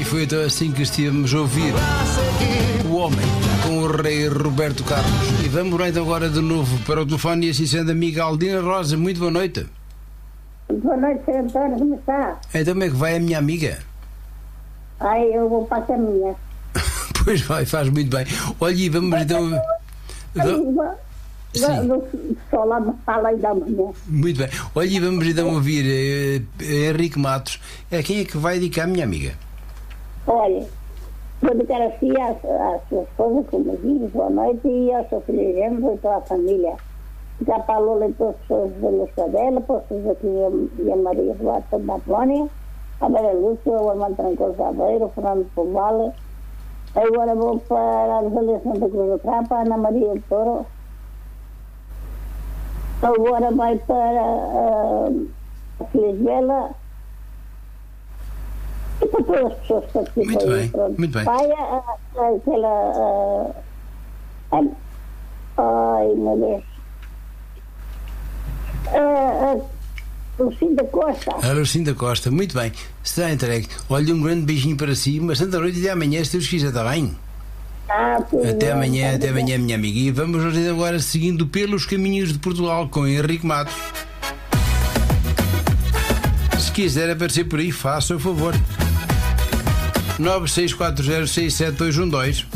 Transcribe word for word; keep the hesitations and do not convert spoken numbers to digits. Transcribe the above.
foi então assim que estivemos a ouvir O Homem com o rei Roberto Carlos. E vamos lá então agora de novo para o telefone e assim sendo, amiga Aldina Rosa. Muito boa noite. Boa noite, senhor António, como está? Então como é que vai a minha amiga? Ai, eu vou para a caminha. Pois vai, faz muito bem. Olha, e vamos então... Sim. Só lá me fala aí da manhã. Muito bem. Olha, e vamos então ouvir uh, Henrique Matos. É quem é que vai dedicar, minha amiga? Olha, vou dedicar assim às, às suas esposas, como diz, boa noite, e ao seu filho gêmeo e toda a família. Já para a Lola e todas as pessoas da Lucidela, para os aqui e a Maria Duarte da Polónia, a Maria Lúcia, o Armando Trancoso da Aveiro, o Fernando Pombal. Agora vou para a Rosalía Santa Cruz do Campo, a Ana Maria de Toro. Agora vai para uh, a Felizbela e para todas as pessoas que participam. Muito aí. bem, Pronto. muito bem. Vai a, a, aquela. Uh, a, ai, meu Deus. Uh, uh, Lucinda Costa. A Lucinda Costa, muito bem. Está entregue. Olha, um grande beijinho para si. Uma santa noite e até amanhã, se Deus quiser, está bem? Ah, até amanhã, até bem. amanhã, minha amiga. E vamos agora seguindo pelos caminhos de Portugal com Henrique Matos. Se quiser aparecer por aí, faça o favor. nove seis quatro zero seis sete dois um dois